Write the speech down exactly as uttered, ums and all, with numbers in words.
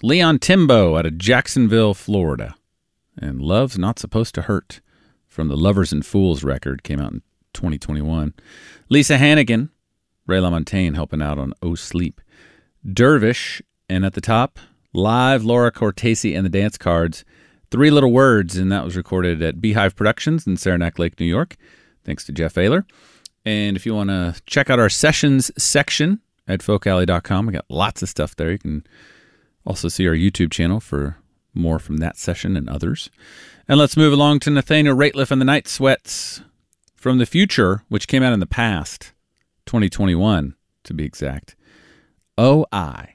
Leon Timbo out of Jacksonville, Florida. And Love's Not Supposed to Hurt from the Lovers and Fools record. Came out in twenty twenty-one. Lisa Hannigan, Ray LaMontagne helping out on Oh Sleep. Dervish, and at the top, live Laura Cortese and the Dance Cards. Three Little Words, and that was recorded at Beehive Productions in Saranac Lake, New York. Thanks to Jeff Ayler. And if you want to check out our sessions section at folk alley dot com, we got lots of stuff there. You can also see our YouTube channel for more from that session and others. And let's move along to Nathaniel Rateliff and the Night Sweats from the future, which came out in the past, twenty twenty-one to be exact. Oh, I.